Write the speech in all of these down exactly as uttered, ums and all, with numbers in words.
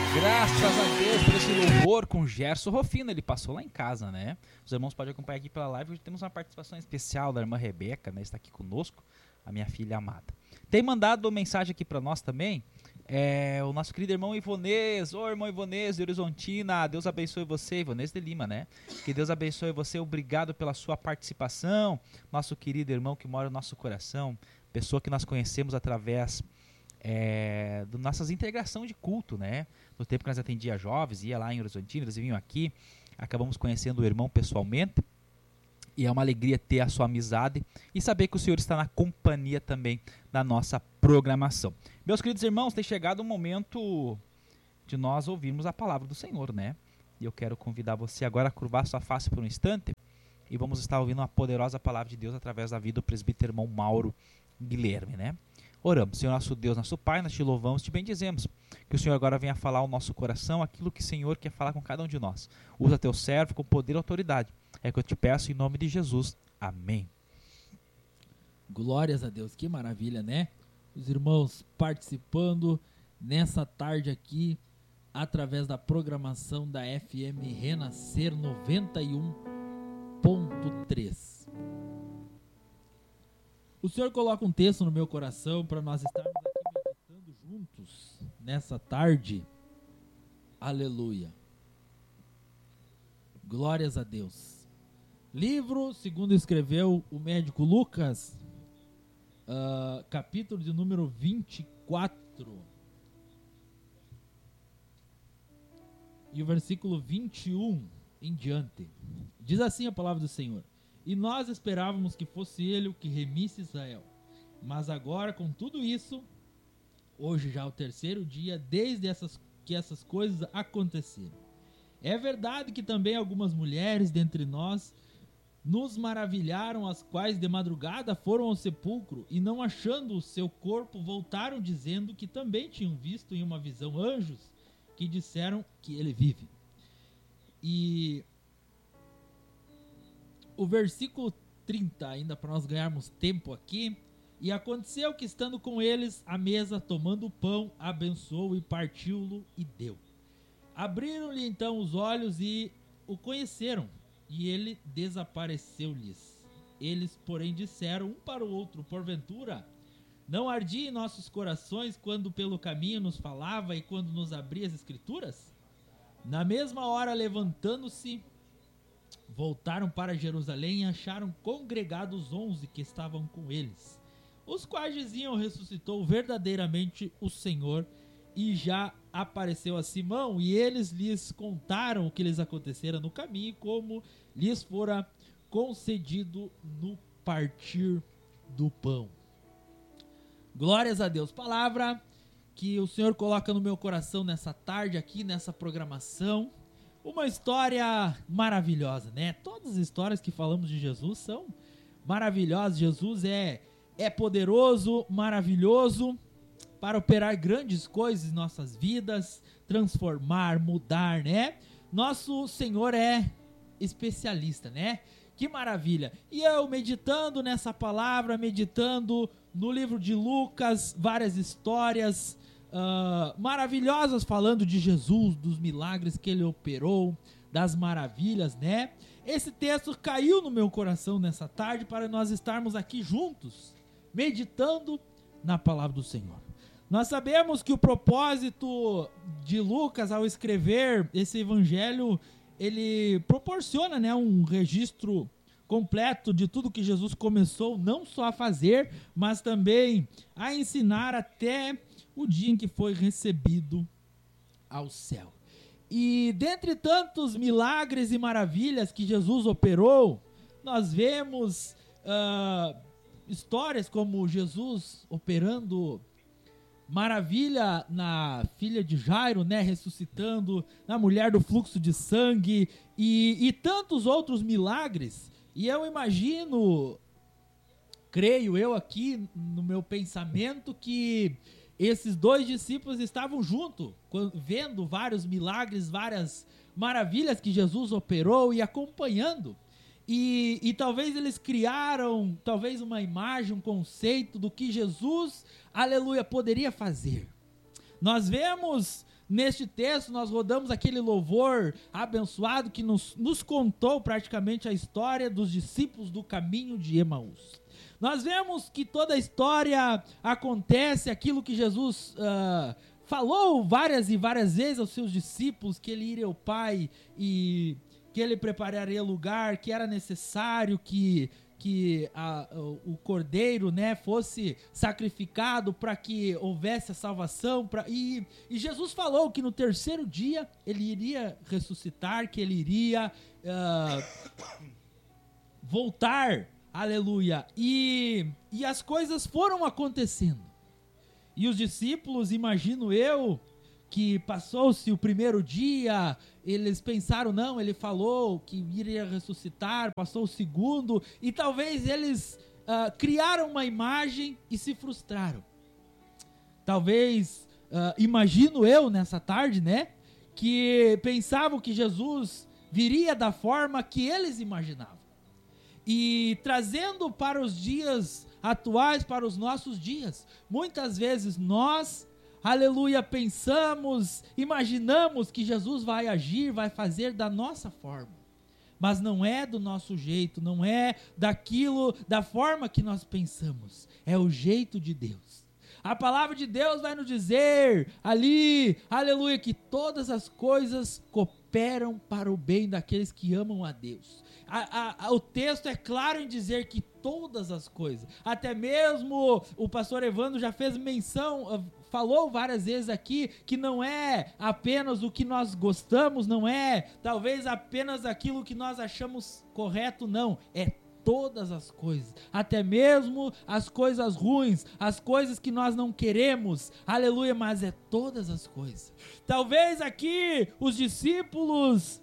Graças a Deus por esse louvor com Gerson Rofino, ele passou lá em casa, né? Os irmãos podem acompanhar aqui pela live, hoje temos uma participação especial da irmã Rebeca, né? Está aqui conosco, a minha filha amada. Tem mandado mensagem aqui para nós também, é, o nosso querido irmão Ivonês. Ô irmão Ivonês de Horizontina, Deus abençoe você, Ivonês de Lima, né? Que Deus abençoe você, obrigado pela sua participação, nosso querido irmão que mora no nosso coração, pessoa que nós conhecemos através é, da nossa integração de culto, né? No tempo que nós atendia jovens, ia lá em Horizontina, eles vinham aqui, acabamos conhecendo o irmão pessoalmente, e é uma alegria ter a sua amizade e saber que o Senhor está na companhia também da nossa programação. Meus queridos irmãos, tem chegado o momento de nós ouvirmos a palavra do Senhor, né? E eu quero convidar você agora a curvar sua face por um instante e vamos estar ouvindo uma poderosa palavra de Deus através da vida do presbítero irmão Mauro Guilherme, né? Oramos. Senhor nosso Deus, nosso Pai, nós te louvamos, te bendizemos. Que o Senhor agora venha falar ao nosso coração aquilo que o Senhor quer falar com cada um de nós. Usa teu servo com poder e autoridade. É que eu te peço em nome de Jesus. Amém. Glórias a Deus, que maravilha, né? Os irmãos participando nessa tarde aqui, através da programação da F M Renascer noventa e um ponto três. O Senhor coloca um texto no meu coração para nós estarmos aqui meditando juntos nessa tarde. Aleluia. Glórias a Deus. Livro, segundo escreveu o médico Lucas, uh, capítulo de número vinte e quatro. E o versículo vinte e um em diante. Diz assim a palavra do Senhor: E nós esperávamos que fosse ele o que remisse Israel. Mas agora, com tudo isso, hoje já é o terceiro dia desde essas, que essas coisas aconteceram. É verdade que também algumas mulheres dentre nós nos maravilharam, as quais de madrugada foram ao sepulcro e, não achando o seu corpo, voltaram dizendo que também tinham visto em uma visão anjos que disseram que ele vive. E o versículo trinta, ainda para nós ganharmos tempo aqui. E aconteceu que, estando com eles à mesa, tomando o pão, abençoou e partiu-lo e deu. Abriram-lhe então os olhos e o conheceram, e ele desapareceu-lhes. Eles, porém, disseram um para o outro: porventura, não ardia em nossos corações quando pelo caminho nos falava e quando nos abria as escrituras? Na mesma hora, levantando-se, voltaram para Jerusalém e acharam congregados onze que estavam com eles, os quais diziam: ressuscitou verdadeiramente o Senhor e já apareceu a Simão. E eles lhes contaram o que lhes acontecera no caminho e como lhes fora concedido no partir do pão. Glórias a Deus. Palavra que o Senhor coloca no meu coração nessa tarde aqui, nessa programação. Uma história maravilhosa, né? Todas as histórias que falamos de Jesus são maravilhosas. Jesus é, é poderoso, maravilhoso para operar grandes coisas em nossas vidas, transformar, mudar, né? Nosso Senhor é especialista, né? Que maravilha! E eu meditando nessa palavra, meditando no livro de Lucas, várias histórias Uh, maravilhosas falando de Jesus, dos milagres que ele operou, das maravilhas, né? Esse texto caiu no meu coração nessa tarde para nós estarmos aqui juntos, meditando na palavra do Senhor. Nós sabemos que o propósito de Lucas ao escrever esse evangelho, ele proporciona, né, um registro completo de tudo que Jesus começou não só a fazer, mas também a ensinar até o dia em que foi recebido ao céu. E dentre tantos milagres e maravilhas que Jesus operou, nós vemos uh, histórias como Jesus operando maravilha na filha de Jairo, né, ressuscitando, na mulher do fluxo de sangue e, e tantos outros milagres. E eu imagino, creio eu aqui no meu pensamento, que esses dois discípulos estavam juntos, vendo vários milagres, várias maravilhas que Jesus operou e acompanhando. E, e talvez eles criaram, talvez uma imagem, um conceito do que Jesus, aleluia, poderia fazer. Nós vemos neste texto nós rodamos aquele louvor abençoado que nos, nos contou praticamente a história dos discípulos do caminho de Emaús. Nós vemos que toda a história acontece, aquilo que Jesus uh, falou várias e várias vezes aos seus discípulos, que ele iria ao Pai e que ele prepararia lugar, que era necessário que, que a, o, o cordeiro, né, fosse sacrificado para que houvesse a salvação. Pra, e, e Jesus falou que no terceiro dia ele iria ressuscitar, que ele iria uh, voltar. Aleluia. E, e as coisas foram acontecendo. E os discípulos, imagino eu, que passou-se o primeiro dia, eles pensaram, não, ele falou que iria ressuscitar, passou o segundo, e talvez eles uh, criaram uma imagem e se frustraram. Talvez, uh, imagino eu nessa tarde, né, que pensavam que Jesus viria da forma que eles imaginavam. E trazendo para os dias atuais, para os nossos dias, muitas vezes nós, aleluia, pensamos, imaginamos que Jesus vai agir, vai fazer da nossa forma, mas não é do nosso jeito, não é daquilo, da forma que nós pensamos, é o jeito de Deus. A palavra de Deus vai nos dizer ali, aleluia, que todas as coisas cooperam para o bem daqueles que amam a Deus. A, a, o texto é claro em dizer que todas as coisas, até mesmo o pastor Evandro já fez menção, falou várias vezes aqui, que não é apenas o que nós gostamos, não é talvez apenas aquilo que nós achamos correto, não, é todas as coisas, até mesmo as coisas ruins, as coisas que nós não queremos, aleluia, mas é todas as coisas. Talvez aqui os discípulos,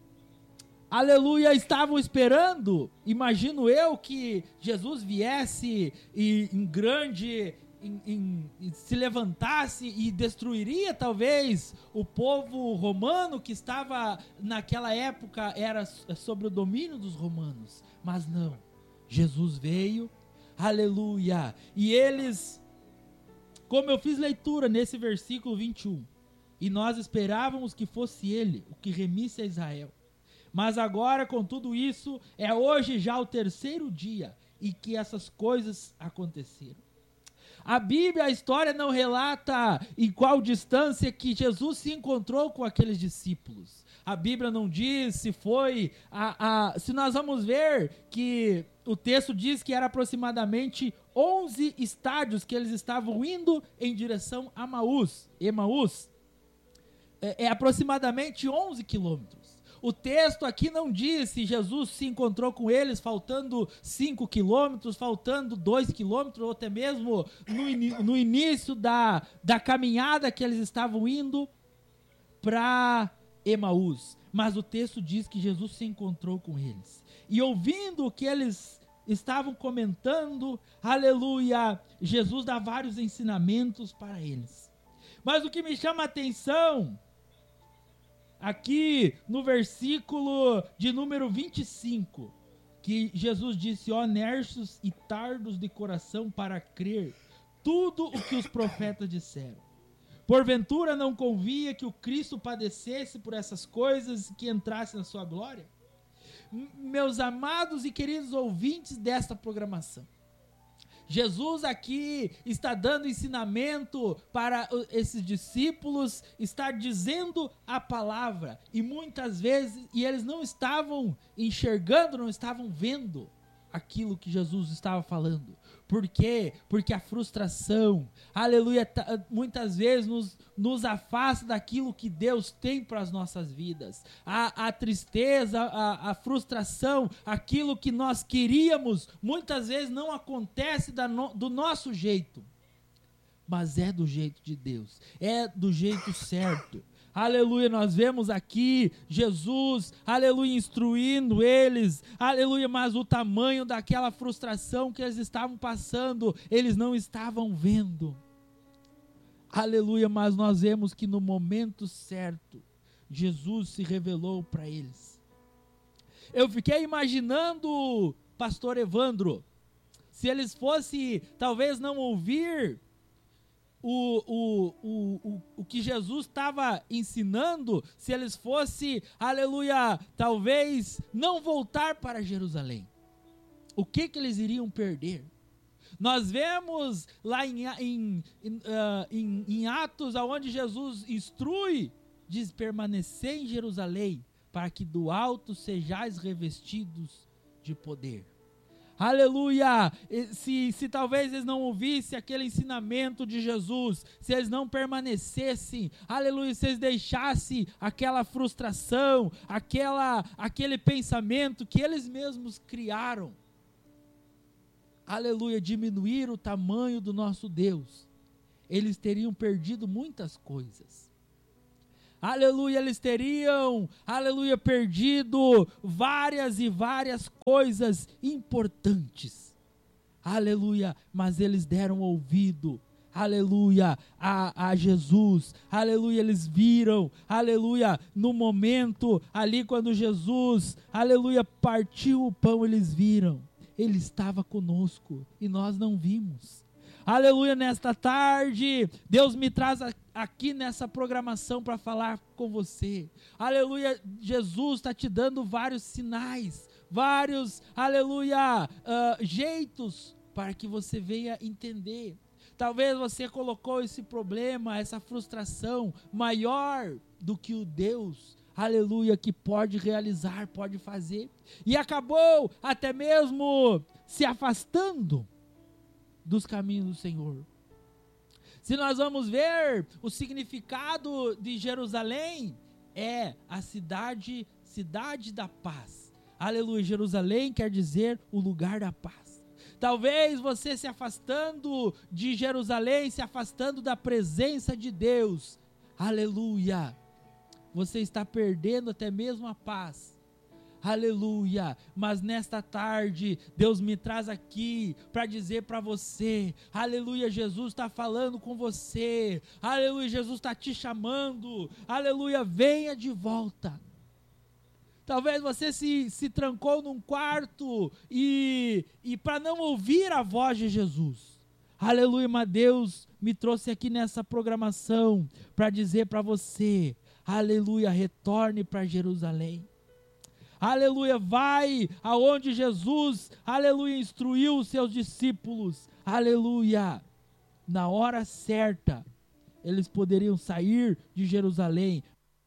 aleluia, estavam esperando, imagino eu, que Jesus viesse e, em grande, em, em, em, se levantasse e destruiria talvez o povo romano que estava naquela época, era sobre o domínio dos romanos, mas não, Jesus veio, aleluia, e eles, como eu fiz leitura nesse versículo vinte e um, e nós esperávamos que fosse ele o que remisse a Israel. Mas agora, com tudo isso, é hoje já o terceiro dia em que essas coisas aconteceram. A Bíblia, a história não relata em qual distância que Jesus se encontrou com aqueles discípulos. A Bíblia não diz se foi, a, a, se nós vamos ver que o texto diz que era aproximadamente onze estádios que eles estavam indo em direção a Emaús. Emaús é, é aproximadamente onze quilômetros. O texto aqui não diz se Jesus se encontrou com eles faltando cinco quilômetros, faltando dois quilômetros, ou até mesmo no, in, no início da, da caminhada que eles estavam indo para Emaús. Mas o texto diz que Jesus se encontrou com eles. E ouvindo o que eles estavam comentando, aleluia, Jesus dá vários ensinamentos para eles. Mas o que me chama a atenção aqui no versículo de número vinte e cinco, que Jesus disse, ó nerços e tardos de coração para crer tudo o que os profetas disseram. Porventura não convia que o Cristo padecesse por essas coisas e que entrasse na sua glória? M- meus amados e queridos ouvintes desta programação, Jesus aqui está dando ensinamento para esses discípulos, está dizendo a palavra, e muitas vezes, e eles não estavam enxergando, não estavam vendo aquilo que Jesus estava falando. Por quê? Porque a frustração, aleluia, muitas vezes nos, nos afasta daquilo que Deus tem para as nossas vidas. A, a tristeza, a, a frustração, aquilo que nós queríamos, muitas vezes não acontece da no, do nosso jeito. Mas é do jeito de Deus, é do jeito certo. Aleluia, nós vemos aqui Jesus, aleluia, instruindo eles, aleluia, mas o tamanho daquela frustração que eles estavam passando, eles não estavam vendo. Aleluia, mas nós vemos que no momento certo, Jesus se revelou para eles. Eu fiquei imaginando, pastor Evandro, se eles fossem, talvez não ouvir o, o, o, o, o que Jesus estava ensinando se eles fossem, aleluia, talvez não voltar para Jerusalém? O que que eles iriam perder? Nós vemos lá em, em, em, uh, em, em Atos, onde Jesus instrui, diz: permanecer em Jerusalém, para que do alto sejais revestidos de poder. Aleluia! Se, se talvez eles não ouvissem aquele ensinamento de Jesus, se eles não permanecessem, aleluia, se eles deixassem aquela frustração, aquela, aquele pensamento que eles mesmos criaram, aleluia, diminuir o tamanho do nosso Deus, eles teriam perdido muitas coisas. Aleluia, eles teriam, aleluia, perdido várias e várias coisas importantes. Aleluia, mas eles deram ouvido, aleluia, a, a Jesus. Aleluia, eles viram, aleluia, no momento ali quando Jesus, aleluia, partiu o pão, eles viram. Ele estava conosco e nós não vimos. Aleluia, nesta tarde, Deus me traz a, aqui nessa programação para falar com você. Aleluia, Jesus está te dando vários sinais, vários, aleluia, uh, jeitos para que você venha entender. Talvez você colocou esse problema, essa frustração maior do que o Deus, aleluia, que pode realizar, pode fazer. E acabou até mesmo se afastando dos caminhos do Senhor. Se nós vamos ver o significado de Jerusalém, é a cidade, cidade da paz. Aleluia, Jerusalém quer dizer o lugar da paz. Talvez você se afastando de Jerusalém, se afastando da presença de Deus, aleluia, você está perdendo até mesmo a paz. Aleluia, mas nesta tarde Deus me traz aqui para dizer para você, aleluia, Jesus está falando com você, aleluia, Jesus está te chamando, aleluia, venha de volta. Talvez você se, se trancou num quarto e, e para não ouvir a voz de Jesus, aleluia, mas Deus me trouxe aqui nessa programação para dizer para você, aleluia, retorne para Jerusalém. Aleluia, vai aonde Jesus, aleluia, instruiu os seus discípulos, aleluia, na hora certa, eles poderiam sair de Jerusalém,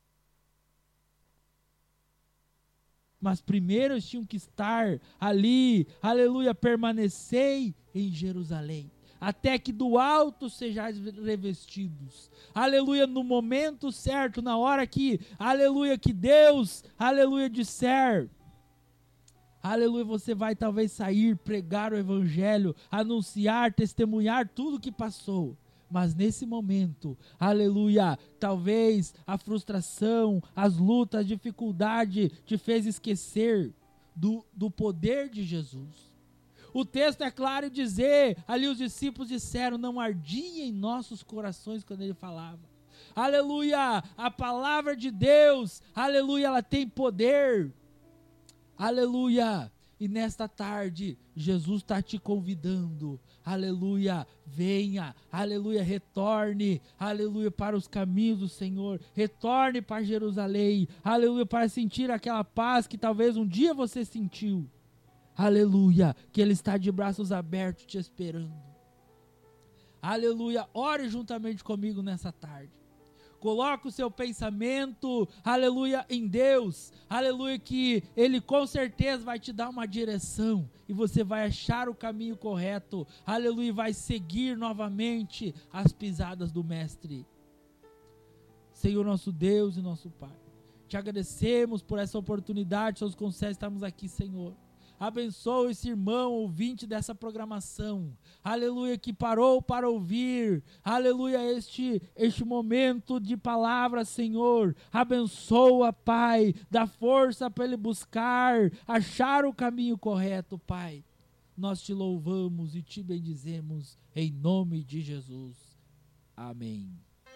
mas primeiro eles tinham que estar ali, aleluia, permanecei em Jerusalém, até que do alto sejais revestidos, aleluia, no momento certo, na hora que, aleluia, que Deus, aleluia, disser, aleluia, você vai talvez sair, pregar o evangelho, anunciar, testemunhar tudo que passou, mas nesse momento, aleluia, talvez a frustração, as lutas, a dificuldade te fez esquecer do, do poder de Jesus. O texto é claro em dizer, ali os discípulos disseram, não ardia em nossos corações quando ele falava. Aleluia, a palavra de Deus, aleluia, ela tem poder. Aleluia, e nesta tarde, Jesus está te convidando, aleluia, venha, aleluia, retorne, aleluia, para os caminhos do Senhor, retorne para Jerusalém, aleluia, para sentir aquela paz que talvez um dia você sentiu. Aleluia, que Ele está de braços abertos te esperando. Aleluia, ore juntamente comigo nessa tarde. Coloque o seu pensamento, aleluia, em Deus. Aleluia, que Ele com certeza vai te dar uma direção. E você vai achar o caminho correto. Aleluia, e vai seguir novamente as pisadas do Mestre. Senhor nosso Deus e nosso Pai, te agradecemos por essa oportunidade, seus concede estarmos aqui, Senhor. Abençoa esse irmão ouvinte dessa programação, aleluia, que parou para ouvir, aleluia, este, este momento de palavra, Senhor, abençoa, Pai, dá força para ele buscar, achar o caminho correto, Pai, nós te louvamos e te bendizemos, em nome de Jesus, amém.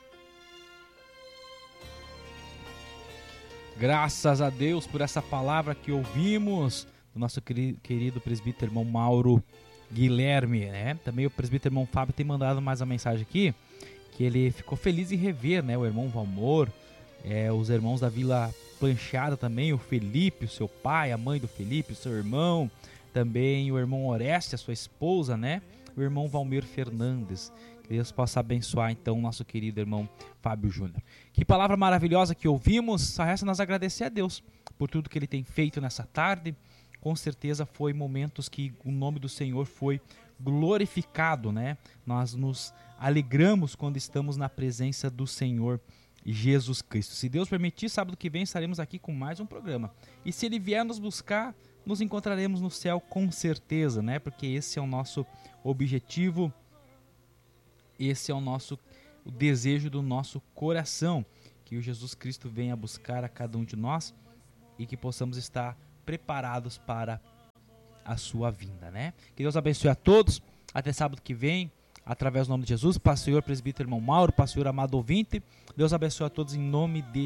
Graças a Deus por essa palavra que ouvimos, nosso querido presbítero irmão Mauro Guilherme, né? Também o presbítero irmão Fábio tem mandado mais uma mensagem aqui. que ele ficou feliz em rever, né, o irmão Valmor, é, os irmãos da Vila Planchada também, o Felipe, o seu pai, a mãe do Felipe, o seu irmão, também o irmão Oreste, a sua esposa, né, o irmão Valmir Fernandes. Que Deus possa abençoar então o nosso querido irmão Fábio Júnior. Que palavra maravilhosa que ouvimos, só resta nós agradecer a Deus por tudo que ele tem feito nessa tarde. Com certeza foi momentos que o nome do Senhor foi glorificado, né? Nós nos alegramos quando estamos na presença do Senhor Jesus Cristo. Se Deus permitir, sábado que vem estaremos aqui com mais um programa. E se Ele vier nos buscar, nos encontraremos no céu com certeza, né? Porque esse é o nosso objetivo, esse é o nosso o desejo do nosso coração, que o Jesus Cristo venha buscar a cada um de nós e que possamos estar preparados para a sua vinda, né? Que Deus abençoe a todos. Até sábado que vem, através do nome de Jesus. Pastor presbítero irmão Mauro, pastor amado ouvinte. Deus abençoe a todos em nome de